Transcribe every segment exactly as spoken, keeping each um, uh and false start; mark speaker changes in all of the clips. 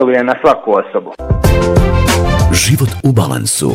Speaker 1: je na svaku osobu.
Speaker 2: Život u balansu.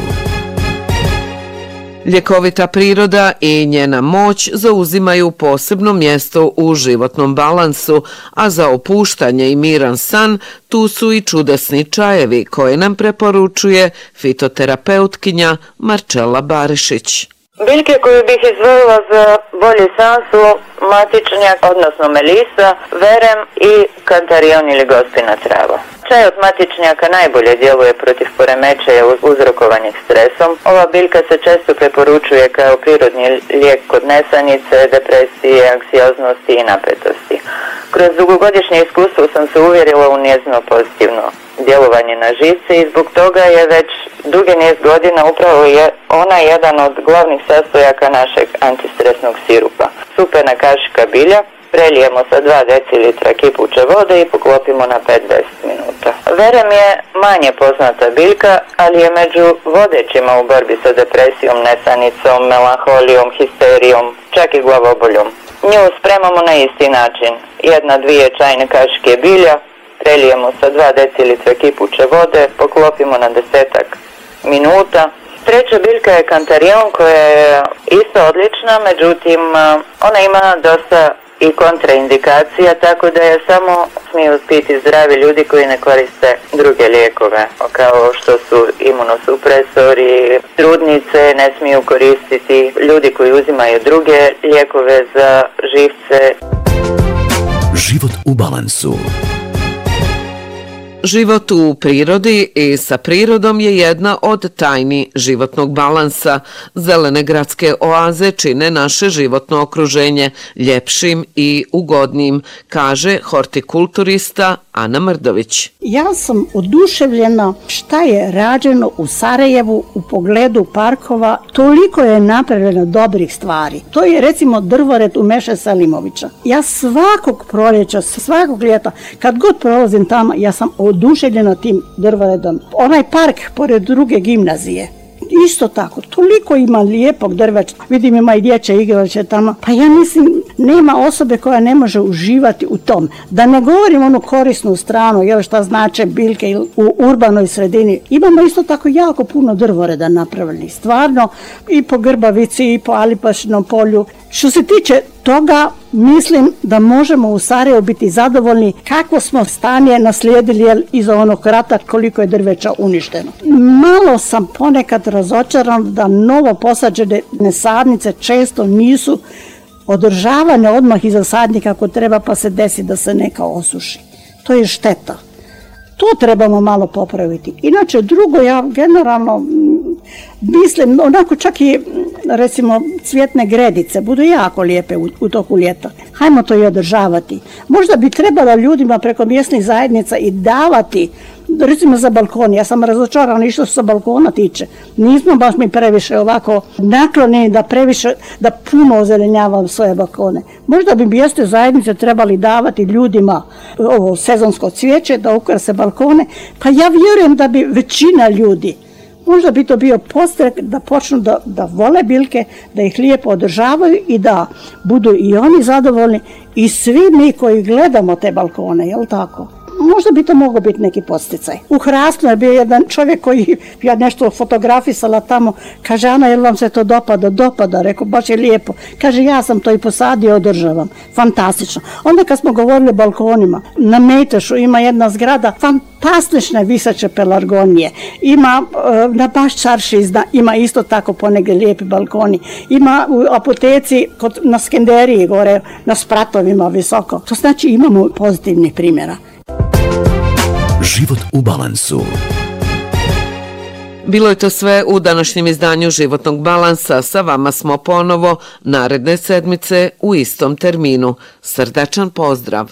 Speaker 3: Ljekovita priroda i njena moć zauzimaju posebno mjesto u životnom balansu, a za opuštanje i miran san tu su i čudesni čajevi koje nam preporučuje fitoterapeutkinja Marčela Barišić.
Speaker 4: Biljke koju bih izdvojila za bolji san su matičnjak, odnosno melisa, verem i kantarion ili gospina trava. Čaj od matičnjaka najbolje djeluje protiv poremećaja uzrokovanih stresom. Ova biljka se često preporučuje kao prirodni lijek kod nesanice, depresije, anksioznosti i napetosti. Kroz dugogodišnje iskustvo sam se uvjerila u njezino pozitivno djelovanje na živce i zbog toga je već dugi niz godina upravo je ona jedan od glavnih sastojaka našeg antistresnog sirupa. Supena kašika bilja prelijemo sa dva decilitra kipuće vode i poklopimo na pet do deset minuta. Verem je manje poznata biljka, ali je među vodećima u borbi sa depresijom, nesanicom, melanholijom, histerijom, čak i glavoboljom. Nju spremamo na isti način. Jedna, dvije čajne kašike bilja, prelijemo sa dva decilitra kipuće vode, poklopimo na desetak minuta. Treća biljka je kantarion koja je isto odlična, međutim ona ima dosta i kontraindikacija, tako da je samo smiju piti zdravi ljudi koji ne koriste druge lijekove, kao što su imunosupresori, trudnice ne smiju koristiti, ljudi koji uzimaju druge lijekove za živce.
Speaker 2: Život u balansu.
Speaker 3: Život u prirodi i sa prirodom je jedna od tajni životnog balansa. Zelene gradske oaze čine naše životno okruženje ljepšim i ugodnim, kaže hortikulturista Ana Mrdović.
Speaker 5: Ja sam oduševljena šta je rađeno u Sarajevu u pogledu parkova. Toliko je napravljeno dobrih stvari. To je recimo drvored u Meše Selimovića. Ja svakog proljeća, svakog ljeta, kad god prolazim tamo, ja sam oduševljena tim drvoredom. Onaj park pored druge gimnazije, isto tako, toliko ima lijepog drveća. Vidim, ima i dječje igralište tamo. Pa ja mislim, nema osobe koja ne može uživati u tom. Da ne govorim onu korisnu stranu, jel šta znače biljke u urbanoj sredini. Imamo isto tako jako puno drvoreda napravljenih. Stvarno, i po Grbavici, i po Alipašinom polju. Što se tiče toga, mislim da možemo u Sarajevu biti zadovoljni kako smo stanje naslijedili iza onog rata, koliko je drveća uništeno. Malo sam ponekad razočaran da novo posađene sadnice često nisu održavane odmah iza sadnika kako treba, pa se desi da se neka osuši. To je šteta. To trebamo malo popraviti. Inače, drugo, ja generalno mislim, onako čak i recimo cvjetne gredice budu jako lijepe u, u toku ljeta. Hajmo to i održavati. Možda bi trebalo ljudima preko mjesnih zajednica i davati, recimo za balkon. Ja sam razočarana i što se sa balkona tiče. Nismo baš mi previše ovako naklonjeni da previše, da puno ozelenjavamo svoje balkone. Možda bi mjesne zajednice trebali davati ljudima ovo sezonsko cvijeće da ukrase balkone. Pa ja vjerujem da bi većina ljudi, možda bi to bio postrek da počnu da, da vole biljke, da ih lijepo održavaju i da budu i oni zadovoljni i svi mi koji gledamo te balkone, jel tako? Možda bi to moglo biti neki podsticaj. U Hrastnu je bio jedan čovjek koji, ja nešto fotografisala tamo, kaže, Ana, jel vam se to dopada? Dopada, rekao, baš je lijepo. Kaže, ja sam to i posadio, održavam. Fantastično. Onda kad smo govorili o balkonima, na Mejtešu ima jedna zgrada, fantastične viseće pelargonije. Ima na baš Čarši, ima isto tako ponegdje lijepi balkoni. Ima u apoteci, kod, na Skenderiji gore, na spratovima visoko. To znači imamo pozitivnih primjera.
Speaker 2: Život u balansu.
Speaker 3: Bilo je to sve u današnjem izdanju Životnog balansa. Sa vama smo ponovo naredne sedmice u istom terminu. Srdačan pozdrav.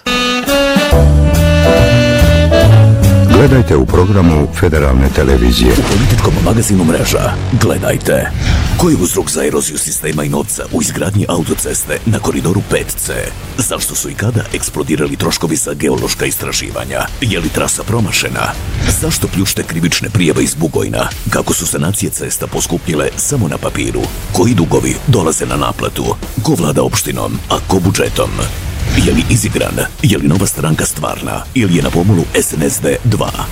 Speaker 6: Gledajte u programu Federalne televizije.
Speaker 2: U političkom magazinu Mreža gledajte. Koji je uzrok za eroziju sistema i novca u izgradnji autoceste na koridoru pet ce? Zašto su i kada eksplodirali troškovi za geološka istraživanja? Je li trasa promašena? Zašto pljušte krivične prijave iz Bugojna? Kako su sanacije cesta poskupnjile samo na papiru? Koji dugovi dolaze na naplatu? Ko vlada opštinom, a ko budžetom? Je li izigran? Je li nova stranka stvarna? Ili je na pomolu es en es de dva?